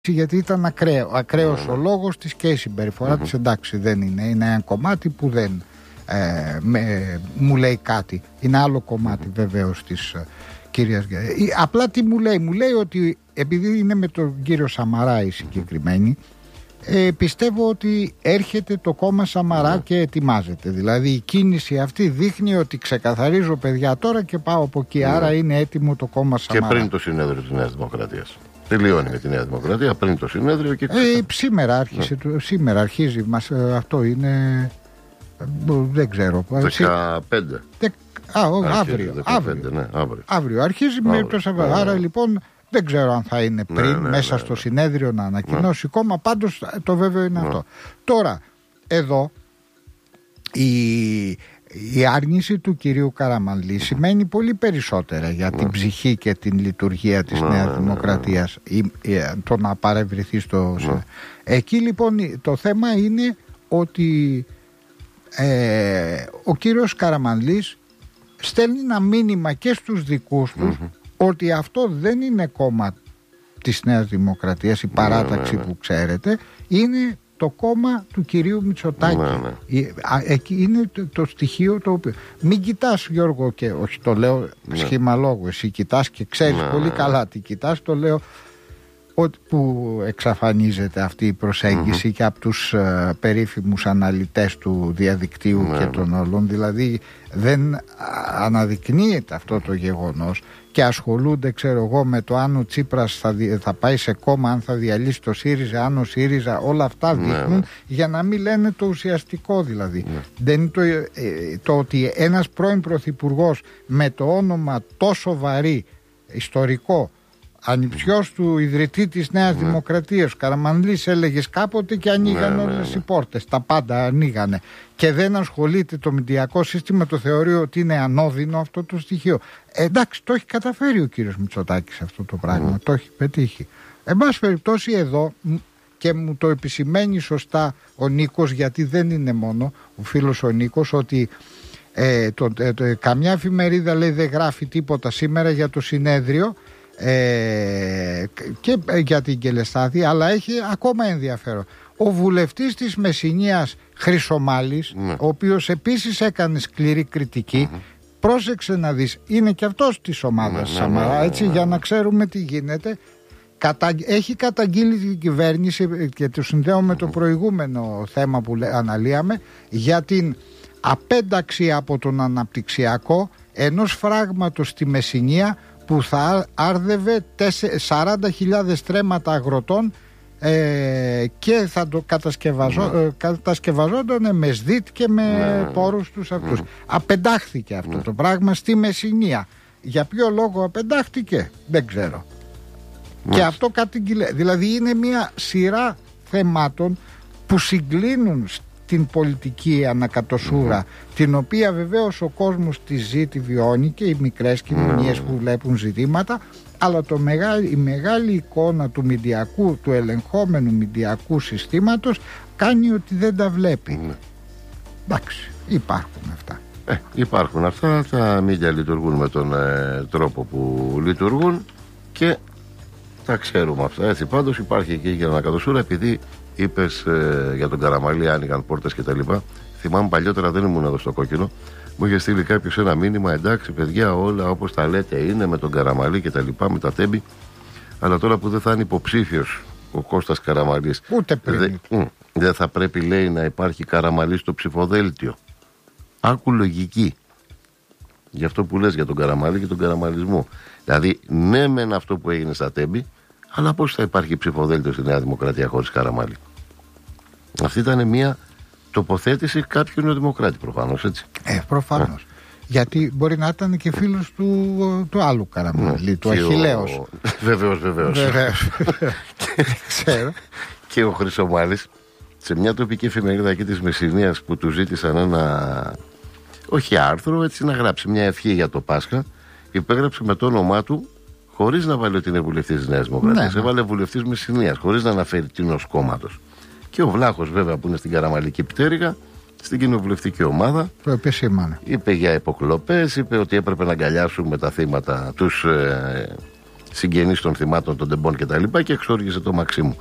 γιατί ήταν ακραίος ο λόγος της και η συμπεριφορά της. Εντάξει, δεν είναι ένα κομμάτι που δεν μου λέει κάτι. Είναι άλλο κομμάτι βεβαίως της κυρίας. Απλά τι μου λέει ότι επειδή είναι με τον κύριο Σαμαρά η συγκεκριμένη, πιστεύω ότι έρχεται το κόμμα Σαμαρά και ετοιμάζεται. Δηλαδή η κίνηση αυτή δείχνει ότι ξεκαθαρίζω παιδιά τώρα και πάω από εκεί. Άρα είναι έτοιμο το κόμμα Σαμαρά. Και πριν το συνέδριο της Νέας Δημοκρατίας. Τελειώνει με τη Νέα Δημοκρατία πριν το συνέδριο και σήμερα άρχισε. Σήμερα αρχίζει. Αυτό είναι. Δεν ξέρω. 15. Αύριο αρχίζει με το Σαββατό. Άρα λοιπόν δεν ξέρω αν θα είναι πριν μέσα στο συνέδριο να ανακοινώσει κόμμα. Πάντως το βέβαιο είναι αυτό. Τώρα εδώ η άρνηση του κυρίου Καραμανλή σημαίνει πολύ περισσότερα για την ψυχή και την λειτουργία της Νέας Δημοκρατίας, το να παρευρεθεί στο... Εκεί λοιπόν το θέμα είναι ότι ο κύριος Καραμανλής στέλνει ένα μήνυμα και στους δικούς τους ότι αυτό δεν είναι κόμμα της Νέας Δημοκρατίας, η παράταξη που ξέρετε, είναι το κόμμα του κυρίου Μητσοτάκη. Εκεί είναι το στοιχείο το οποίο... Μην κοιτάς, Γιώργο, και όχι το λέω σχήμα λόγου, εσύ κοιτάς και ξέρεις πολύ καλά τι κοιτάς, το λέω ότι που εξαφανίζεται αυτή η προσέγγιση και από τους περίφημους αναλυτές του διαδικτύου και των όλων, δηλαδή δεν αναδεικνύεται αυτό το γεγονός και ασχολούνται, ξέρω εγώ, με το αν ο Τσίπρας θα πάει σε κόμμα, αν θα διαλύσει το ΣΥΡΙΖΑ, αν ο ΣΥΡΙΖΑ, όλα αυτά δείχνουν για να μην λένε το ουσιαστικό δηλαδή. Δεν είναι το ότι ένας πρώην πρωθυπουργός με το όνομα τόσο βαρύ, ιστορικό, ανιψιός του ιδρυτή της Νέας Δημοκρατίας, Καραμανλής, έλεγες κάποτε και ανοίγαν όλες οι πόρτες, τα πάντα ανοίγανε και δεν ασχολείται το μηντιακό σύστημα, το θεωρεί ότι είναι ανώδυνο αυτό το στοιχείο. Εντάξει, το έχει καταφέρει ο κύριος Μητσοτάκης αυτό το πράγμα, το έχει πετύχει. Εν πάση περιπτώσει εδώ, και μου το επισημαίνει σωστά ο Νίκος, γιατί δεν είναι μόνο ο φίλος ο Νίκος, ότι καμιά εφημερίδα λέει δεν γράφει τίποτα σήμερα για το συνέδριο και για την Κελεστάδη, αλλά έχει ακόμα ενδιαφέρον. Ο βουλευτής της Μεσσηνίας Χρυσομάλης, ο οποίος επίσης έκανε σκληρή κριτική, πρόσεξε να δεις, είναι και αυτός της ομάδας Σαμαρά, έτσι, για να ξέρουμε τι γίνεται. Έχει καταγγείλει την κυβέρνηση, και το συνδέω με το προηγούμενο θέμα που αναλύαμε, για την απένταξη από τον αναπτυξιακό ενός φράγματος στη Μεσσηνία που θα άρδευε 40.000 στρέμματα αγροτών και θα το κατασκευαζόταν με ΣΔΙΤ και με πόρους τους αυτούς. Απεντάχθηκε αυτό το πράγμα στη Μεσσηνία. Για ποιο λόγο απεντάχθηκε δεν ξέρω. Και αυτό κατηγγείλε. Δηλαδή είναι μια σειρά θεμάτων που συγκλίνουν την πολιτική ανακατοσούρα, την οποία βεβαίως ο κόσμος τη ζει, τη βιώνει, και οι μικρές κοινωνίες που βλέπουν ζητήματα, αλλά η μεγάλη εικόνα του μηντιακού, του ελεγχόμενου μηντιακού συστήματος κάνει ότι δεν τα βλέπει. Εντάξει, υπάρχουν αυτά. Υπάρχουν αυτά, τα μίντια λειτουργούν με τον τρόπο που λειτουργούν και τα ξέρουμε αυτά. Έτσι πάντως υπάρχει και η ανακατοσούρα, επειδή είπες για τον Καραμανλή, άνοιγαν πόρτες και τα λοιπά. Θυμάμαι παλιότερα, δεν ήμουν εδώ στο Κόκκινο, μου είχε στείλει κάποιος ένα μήνυμα, εντάξει παιδιά, όλα όπως τα λέτε είναι με τον Καραμανλή και τα λοιπά, με τα τέμπη, αλλά τώρα που δεν θα είναι υποψήφιος ο Κώστας Καραμανλής, ούτε πριν δεν θα πρέπει, λέει, να υπάρχει Καραμανλή στο ψηφοδέλτιο. Άκου λογική για αυτό που λες για τον Καραμανλή και τον καραμανλισμό. Δηλαδή, ναι μεν αυτό που έγινε στα τέμπη, αλλά πώς θα υπάρχει ψηφοδέλτιο στη Νέα Δημοκρατία χωρίς Καραμανλή? Αυτή ήταν μια τοποθέτηση κάποιου νεοδημοκράτη, προφανώς, έτσι. Προφανώς. Γιατί μπορεί να ήταν και φίλος του άλλου Καραμανλή, του Αχιλλέως. Βεβαίως. Ξέρω. Και ο Χρυσομάλης, σε μια τοπική εφημερίδα εκεί της Μεσσηνίας, που του ζήτησαν ένα, όχι άρθρο, έτσι, να γράψει μια ευχή για το Πάσχα, υπέγραψε με το όνομά του, χωρίς να βάλει ότι είναι βουλευτής της Νέας Δημοκρατίας. Έβαλε βουλευτής Μεσσηνίας, χωρίς να αναφέρει τίνος κόμματος. Και ο Βλάχος, βέβαια, που είναι στην καραμανλική πτέρυγα, στην κοινοβουλευτική ομάδα, το επισήμανε. Είπε για υποκλοπές, είπε ότι έπρεπε να αγκαλιάσουμε τα θύματα, τους συγγενείς των θυμάτων των τεμπών κτλ. Και εξόργησε το Μαξίμου.